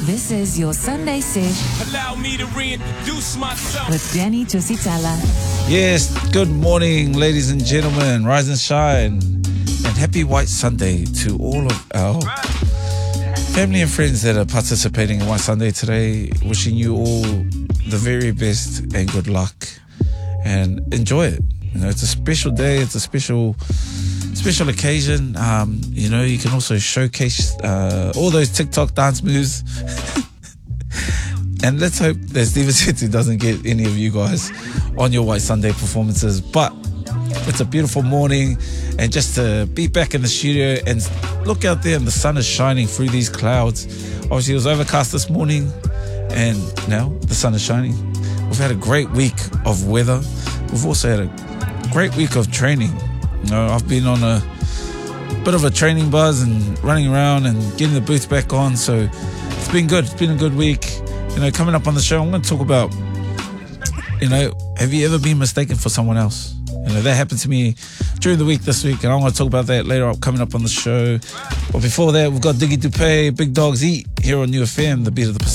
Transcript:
This is your Sunday Sesh Allow me to reintroduce myself. with Danny Tusitala. Yes, good morning, ladies and gentlemen. Rise and shine. And happy White Sunday to all of our family and friends that are participating in White Sunday today. Wishing you all the very best and good luck. And enjoy it. You know, it's a special day. It's a special occasion. You know, you can also showcase all those TikTok dance moves. And let's hope that Steven City doesn't get any of you guys on your White Sunday performances. But it's a beautiful morning, and just to be back in the studio and look out there and the sun is shining through these clouds. Obviously it was overcast this morning and now the sun is shining. We've had a great week of weather. We've also had a great week of training. You know, I've been on a bit of a training buzz and running around and getting the boots back on, so it's been good. It's been a good week. You know, coming up on the show, I'm going to talk about, you know, have you ever been mistaken for someone else? You know, that happened to me during the week this week, and I'm going to talk about that later up, coming up on the show. But before that, we've got Diggy Dupé, Big Dogs Eat here on New FM, the beat of the Pacific.